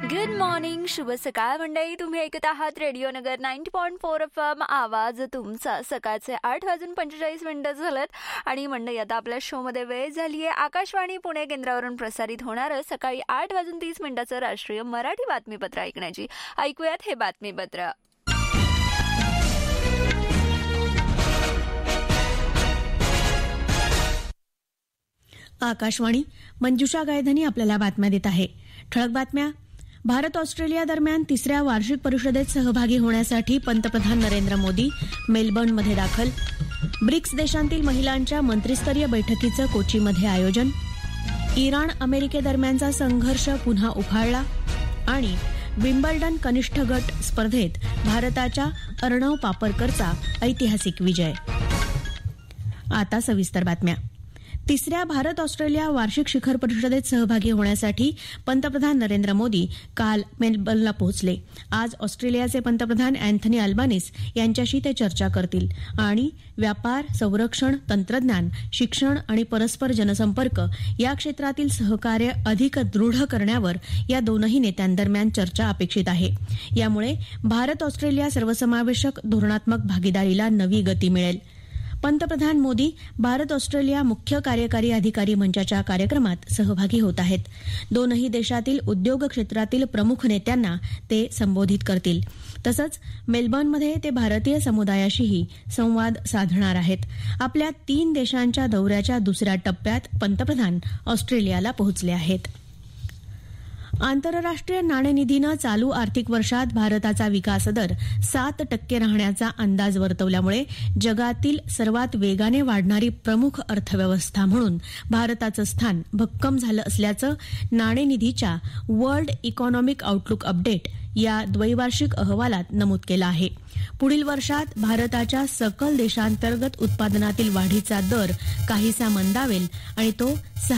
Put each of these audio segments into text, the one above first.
Good morning, शुभ सकाळ मंडळी. तुम्ही ऐकत आहात रेडिओ नगर 90.4 FM. आवाज तुमचा. सकाळचे 8:45 झालेत आणि मंडळी आता आपल्या शो मध्ये वेळ झाली आहे आकाशवाणी पुणे केंद्रावरून प्रसारित होणारं सकाळी 8:30 राष्ट्रीय मराठी बातमीपत्र ऐकण्याची. ऐकूयात हे बातमीपत्र. आकाशवाणी. मंजुषा गायधनी आपल्याला बातम्या देत आहे. ठळक बातम्या. भारत ऑस्ट्रेलिया दरम्यान तिसऱ्या वार्षिक परिषदेत सहभागी होण्यासाठी पंतप्रधान नरेंद्र मोदी मेलबर्नमध्ये दाखल. ब्रिक्स देशांतील महिलांच्या मंत्रिस्तरीय बैठकीचं कोचीमध्ये आयोजन. इराण अमेरिकेदरम्यानचा संघर्ष पुन्हा उफाळला आणि विम्बल्डन कनिष्ठ गट स्पर्धेत भारताच्या अर्णव पापरकरचा ऐतिहासिक विजय. आता सविस्तर बातम्या. तिसऱ्या भारत ऑस्ट्रेलिया वार्षिक शिखर परिषदेत सहभागी होण्यासाठी पंतप्रधान नरेंद्र मोदी काल मेलबर्नला पोहोचले. आज ऑस्ट्रेलियाचे पंतप्रधान अँथनी अल्बानीस यांच्याशी ते चर्चा करतील आणि व्यापार, संरक्षण, तंत्रज्ञान, शिक्षण आणि परस्पर जनसंपर्क या क्षेत्रातील सहकार्य अधिक दृढ करण्यावर या दोनही नेत्यांदरम्यान चर्चा अपेक्षित आहे. यामुळे भारत ऑस्ट्रेलिया सर्वसमावेशक धोरणात्मक भागीदारीला नवी गती मिळेल. पंतप्रधान मोदी भारत ऑस्ट्रेलिया मुख्य कार्यकारी अधिकारी मंचाच्या कार्यक्रमात सहभागी होत आहेत. दोनही देशातील उद्योग क्षेत्रातील प्रमुख नेत्यांना ते संबोधित करतील. तसंच मेलबर्नमध्ये ते भारतीय समुदायाशीही संवाद साधणार आहेत. आपल्या 3 देशांच्या दौऱ्याच्या दुसऱ्या टप्प्यात पंतप्रधान ऑस्ट्रेलियाला पोहोचले आहेत. आंतरराष्ट्रीय नाणेनिधीनं चालू आर्थिक वर्षात भारताचा विकास दर 7% राहण्याचा अंदाज वर्तवल्यामुळे जगातील सर्वात वेगाने वाढणारी प्रमुख अर्थव्यवस्था म्हणून भारताचं स्थान भक्कम झालं असल्याचं नाणेनिधीच्या वर्ल्ड इकॉनॉमिक आउटलुक अपडेट या द्वैवार्षिक अहवालात नमूद केलं आहे. पुढील वर्षात भारताच्या सकल देशांतर्गत उत्पादनातील वाढीचा दर काहीसा मंदावेल आणि तो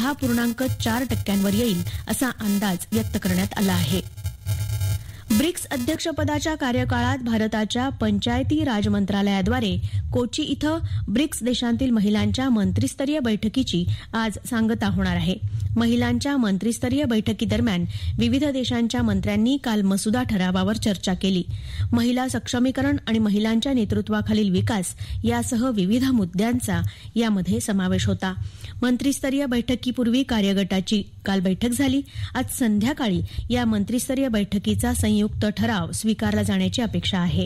6.4% येईल असा अंदाज व्यक्त करण्यात आला आहे. ब्रिक्स अध्यक्षपदाच्या कार्यकाळात भारताच्या पंचायती राज मंत्रालयाद्वारे कोची इथं ब्रिक्स देशांतील महिलांच्या मंत्रिस्तरीय बैठकीची आज सांगता होणार आहे. महिलांच्या मंत्रिस्तरीय बैठकीदरम्यान विविध देशांच्या मंत्र्यांनी काल मसुदा ठरावावर चर्चा केली. महिला सक्षमीकरण आणि महिलांच्या नेतृत्वाखालील विकास यासह विविध मुद्द्यांचा यामध्ये समावेश होता. मंत्रिस्तरीय बैठकीपूर्वी कार्यगटाची काल बैठक झाली. आज संध्याकाळी या मंत्रिस्तरीय बैठकीचा संयुक्त ठराव स्वीकारला जाण्याची अपेक्षा आहे.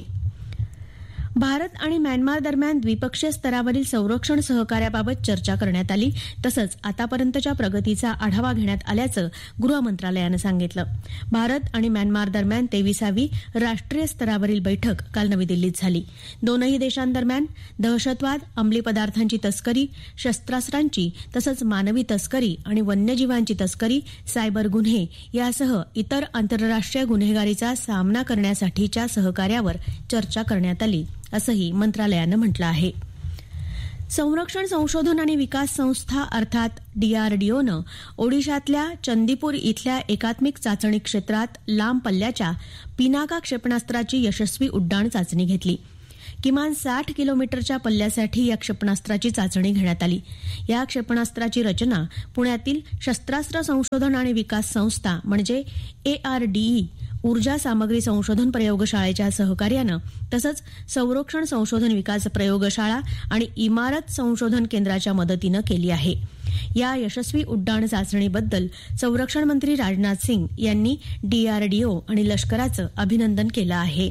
भारत आणि म्यानमार दरम्यान द्विपक्षीय स्तरावरील संरक्षण सहकार्याबाबत चर्चा करण्यात आली. तसंच आतापर्यंतच्या प्रगतीचा आढावा घेण्यात आल्याचं गृह मंत्रालयानं सांगितलं. भारत आणि म्यानमार दरम्यान 23वी राष्ट्रीय स्तरावरील बैठक काल नवी दिल्लीत झाली. दोनही देशांदरम्यान दहशतवाद, अंमली पदार्थांची तस्करी, शस्त्रास्त्रांची तसंच मानवी तस्करी आणि वन्यजीवांची तस्करी, सायबर गुन्हे यासह इतर आंतरराष्ट्रीय गुन्हेगारीचा सामना करण्यासाठीच्या सहकार्यावर चर्चा करण्यात आली असंही मंत्रालयानं म्हटलं आहे. संरक्षण संशोधन आणि विकास संस्था अर्थात DRDOनं ओडिशातल्या चंदीपूर इथल्या एकात्मिक चाचणी क्षेत्रात लांब पल्ल्याच्या पिनाका क्षेपणास्त्राची यशस्वी उड्डाण चाचणी घेतली. किमान 60 किलोमीटरच्या पल्ल्यासाठी या क्षेपणास्त्राची चाचणी घेण्यात आली. या क्षेपणास्त्राची रचना पुण्यातील शस्त्रास्त्र संशोधन आणि विकास संस्था म्हणजे ARDE ऊर्जा सामग्री संशोधन प्रयोगशाळेच्या सहकार्यानं तसंच संरक्षण संशोधन विकास प्रयोगशाळा आणि इमारत संशोधन केंद्राच्या मदतीनं केली आहे. या यशस्वी उड्डाण चाचणीबद्दल संरक्षण मंत्री राजनाथ सिंग यांनी DRDO आणि लष्कराचं अभिनंदन केलं आहे.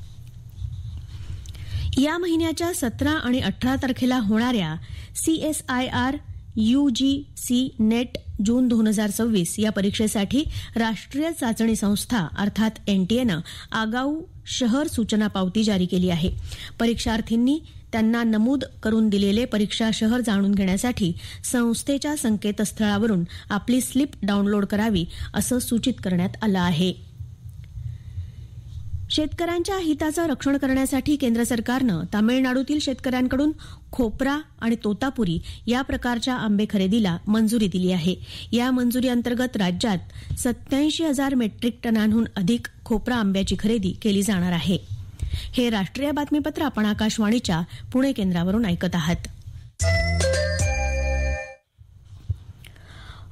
या महिन्याच्या 17 आणि 18 तारखेला होणाऱ्या CSIR UGC नेट जून 2026 या परीक्षेसाठी राष्ट्रीय चाचणी संस्था अर्थात NTAनं आगाऊ शहर सूचना पावती जारी केली आहे. परीक्षार्थींनी त्यांना नमूद करून दिलेले परीक्षा शहर जाणून घेण्यासाठी संस्थेच्या संकेतस्थळावरून आपली स्लिप डाउनलोड करावी असं सूचित करण्यात आलं आहे. शेतकऱ्यांच्या हिताचं रक्षण करण्यासाठी केंद्र सरकारनं तामिळनाडूतील शेतकऱ्यांकडून खोपरा आणि तोतापुरी या प्रकारच्या आंबे खरेदीला मंजुरी दिली आहे. या मंजुरी अंतर्गत राज्यात 87,000 मेट्रिक टनांहून अधिक खोपरा आंब्याची खरेदी केली जाणार आहे. हे राष्ट्रीय बातमीपत्र आपण आकाशवाणीच्या पुणे केंद्रावरून ऐकत आहात.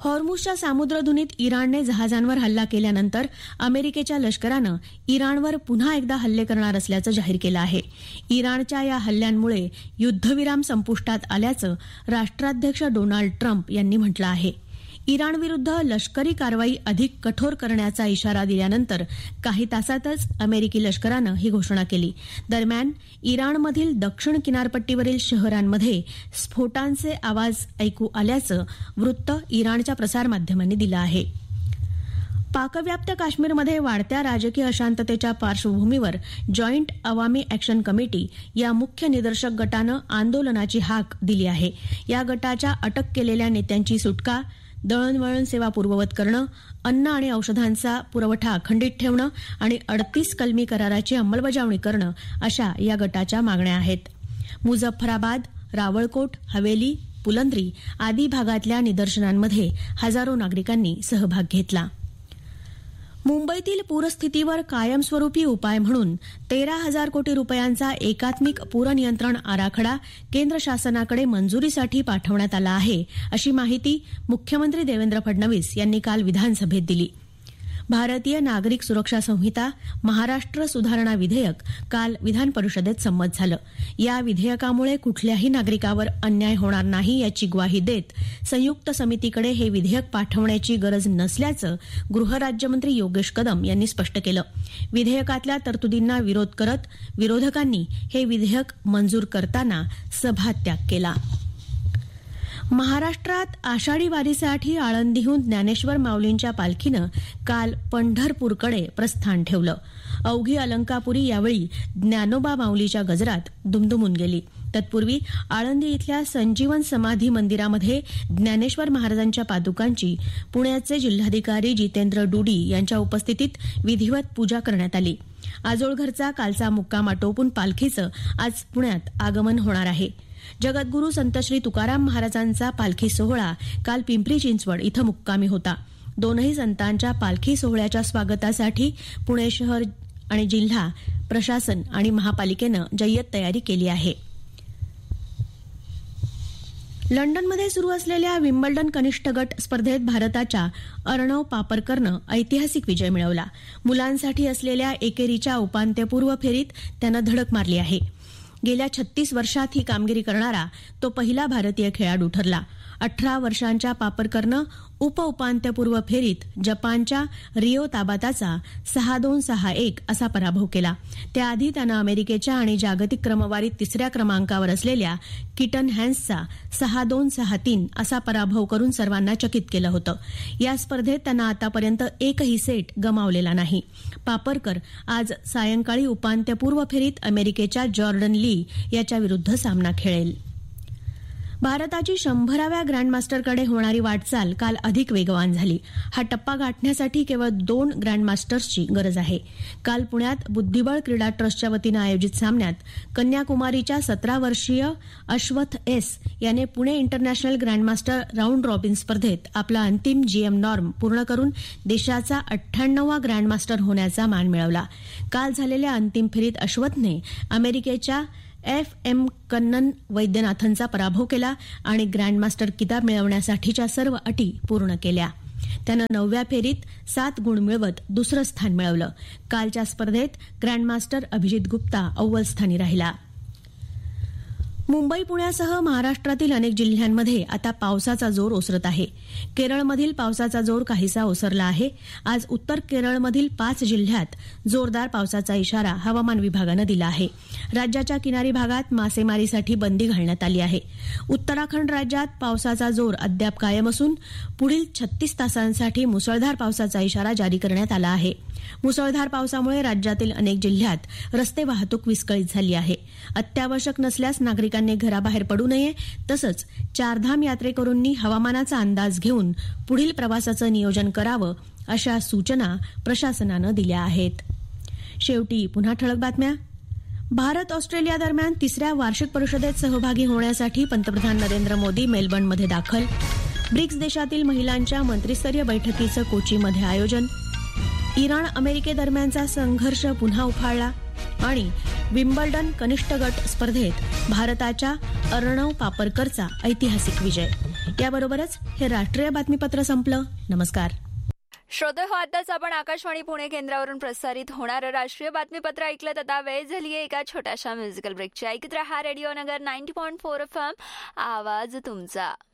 हॉर्मुझच्या सामुद्रधुनीत इराणने जहाजांवर हल्ला केल्यानंतर अमेरिकेच्या लष्करानं इराणवर पुन्हा एकदा हल्ले करणार असल्याचं जाहीर केलं आहे. इराणच्या या हल्ल्यांमुळे युद्धविराम संपुष्टात आल्याचं राष्ट्राध्यक्ष डोनाल्ड ट्रम्प यांनी म्हटलं आहे. इराणविरुद्ध लष्करी कारवाई अधिक कठोर करण्याचा इशारा दिल्यानंतर काही तासातच अमेरिकी लष्करानं ही घोषणा केली. दरम्यान इराणमधील दक्षिण किनारपट्टीवरील शहरांमध्ये स्फोटांचे आवाज ऐकू आल्याचं वृत्त इराणच्या प्रसारमाध्यमांनी दिलं आहे. पाकव्याप्त काश्मीरमध्ये वाढत्या राजकीय अशांततेच्या पार्श्वभूमीवर जॉईंट अवामी अॅक्शन कमिटी या मुख्य निदर्शक गटानं आंदोलनाची हाक दिली आहे. या गटाच्या अटक केलेल्या नेत्यांची सुटका, दळणवळण सेवा पूर्ववत करणं, अन्न आणि औषधांचा पुरवठा अखंडित ठेवणं आणि 38 कलमी कराराची अंमलबजावणी करणं अशा या गटाच्या मागण्या आहेत. मुझफ्फराबाद, रावळकोट, हवेली, पुलंद्री आदी भागातल्या निदर्शनांमध्ये हजारो नागरिकांनी सहभाग घेतला. मुंबईतील पूरस्थितीवर कायमस्वरूपी उपाय म्हणून 13,000 कोटी रुपयांचा एकात्मिक पूरनियंत्रण आराखडा केंद्र शासनाकडे मंजुरीसाठी पाठवण्यात आला आहे, अशी माहिती मुख्यमंत्री देवेंद्र फडणवीस यांनी काल विधानसभेत दिली. भारतीय नागरिक सुरक्षा संहिता महाराष्ट्र सुधारणा विधेयक काल विधान परिषदेत संमत झालं. या विधेयकामुळे कुठल्याही नागरिकावर अन्याय होणार नाही याची ग्वाही देत संयुक्त समितीकडे हे विधेयक पाठवण्याची गरज नसल्याचं गृहराज्यमंत्री योगेश कदम यांनी स्पष्ट केलं. विधेयकातल्या तरतुदींना विरोध करत विरोधकांनी हे विधेयक मंजूर करताना सभात्याग केला. महाराष्ट्रात आषाढी वारीसाठी आळंदीहून ज्ञानेश्वर माऊलींच्या पालखीनं काल पंढरपूरकडे प्रस्थान ठेवलं. अवघी अलंकापुरी यावेळी ज्ञानोबा माऊलीच्या गजरात दुमदुमून गेली. तत्पूर्वी आळंदी इथल्या संजीवन समाधी मंदिरामध्ये ज्ञानेश्वर महाराजांच्या पादुकांची पुण्याचे जिल्हाधिकारी जितेंद्र डुडी यांच्या उपस्थितीत विधिवत पूजा करण्यात आली. आजोळघरचा कालचा मुक्काम आटोपून पालखीचं आज पुण्यात आगमन होणार आहे. जगद्गुरू संत श्री तुकाराम महाराजांचा पालखी सोहळा काल पिंपरी चिंचवड इथं मुक्कामी होता. दोनही संतांच्या पालखी सोहळ्याच्या स्वागतासाठी पुणे शहर आणि जिल्हा प्रशासन आणि महापालिकेनं जय्यत तयारी केली आहे. लंडनमध्ये सुरू असलेल्या विम्बल्डन कनिष्ठ गट स्पर्धेत भारताच्या अर्णव पापरकरनं ऐतिहासिक विजय मिळवला. मुलांसाठी असलेल्या एकेरीच्या उपांत्यपूर्व फेरीत त्यानं धडक मारली आहे. गेल्या 36 वर्षात ही कामगिरी करणारा तो पहिला भारतीय खेळाडू ठरला. 18 वर्षांच्या पापरकरनं उपांत्यपूर्व फेरीत जपानच्या रिओ ताबाताचा 6-2, 6-1 असा पराभव केला. त्याआधी त्यानं अमेरिकेच्या आणि जागतिक क्रमवारीत 3ऱ्या क्रमांकावर असलेल्या किटन हॅन्सचा 6-2, 6-3 असा पराभव करून सर्वांना चकित केलं होतं. या स्पर्धेत त्यानं आतापर्यंत एकही सेट गमावलेला नाही. पापरकर आज सायंकाळी उपांत्यपूर्व फेरीत अमेरिकेच्या जॉर्डन ली याच्या विरुद्ध सामना खेळेल. भारताची 100व्या ग्रँडमास्टरकडे होणारी वाटचाल काल अधिक वेगवान झाली. हा टप्पा गाठण्यासाठी केवळ 2 ग्रँडमास्टर्सची गरज आहे. काल पुण्यात बुद्धिबळ क्रीडा ट्रस्टच्या वतीनं आयोजित सामन्यात कन्याकुमारीच्या 17 वर्षीय अश्वथ एस याने Pune international grandmaster round robin स्पर्धेत आपला अंतिम जीएम नॉर्म पूर्ण करून देशाचा 98वा ग्रँडमास्टर होण्याचा मान मिळवला. काल झालेल्या अंतिम फेरीत अश्वथने अमेरिकेच्या FM कन्नन वैद्यनाथनचा पराभव केला आणि ग्रँडमास्टर किताब मिळवण्यासाठीच्या सर्व अटी पूर्ण केल्या. त्यानं 9व्या फेरीत 7 गुण मिळवत दुसरं स्थान मिळवलं. कालच्या स्पर्धेत ग्रँडमास्टर अभिजित गुप्ता अव्वल स्थानी राहिला. मुंबई पुण्यासह महाराष्ट्रातील अनेक जिल्ह्यांमध्ये आता पावसाचा जोर ओसरत आहे. केरळमधील पावसाचा जोर काहीसा ओसरला आहे. आज उत्तर केरळमधील 5 जिल्ह्यात जोरदार पावसाचा इशारा हवामान विभागानं दिला आहे. राज्याच्या किनारी भागात मासेमारीसाठी बंदी घालण्यात आली आहे. उत्तराखंड राज्यात पावसाचा जोर अद्याप कायम असून पुढील 36 तासांसाठी मुसळधार पावसाचा इशारा जारी करण्यात आला आहे. मुसळधार पावसामुळे राज्यातील अनेक जिल्ह्यात रस्ते वाहतूक विस्कळीत झाली आहे. अत्यावश्यक नसल्यास नागरिकांनी घराबाहेर पडू नये. तसंच चारधाम यात्रेकरूंनी हवामानाचा अंदाज घेऊन पुढील प्रवासाचं नियोजन करावं अशा सूचना प्रशासनानं दिल्या आहेत. शेवटी पुन्हा ठळक बातम्या. भारत ऑस्ट्रेलिया दरम्यान 3ऱ्या वार्षिक परिषदेत सहभागी होण्यासाठी पंतप्रधान नरेंद्र मोदी मेलबर्नमध्ये दाखल. ब्रिक्स देशातील महिलांच्या मंत्रिस्तरीय बैठकीचं कोचीमध्ये आयोजन. इराण अमेरिकेदरम्यानचा संघर्ष पुन्हा उफाळला आणि विम्बल्डन कनिष्ठ गट स्पर्धेत भारताच्या अर्णव पापरकरचा ऐतिहासिक विजय. याबरोबरच हे राष्ट्रीय बातमीपत्र संपलं. नमस्कार. श्रोते, आताच आपण आकाशवाणी पुणे केंद्रावरून प्रसारित होणारं राष्ट्रीय बातमीपत्र ऐकलं. आता वेळ झालीये एका छोट्याशा म्युझिकल ब्रेकची. ऐकत रहा रेडिओ नगर 90.4 FM, आवाज तुमचा.